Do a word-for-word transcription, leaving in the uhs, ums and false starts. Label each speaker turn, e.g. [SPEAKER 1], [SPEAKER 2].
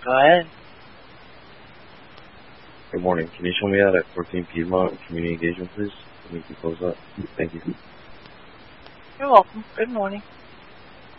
[SPEAKER 1] Go ahead.
[SPEAKER 2] Good morning. Can you show me that at fourteen Piedmont Community Engagement, please? Let me close up. Thank you.
[SPEAKER 1] You're welcome. Good morning.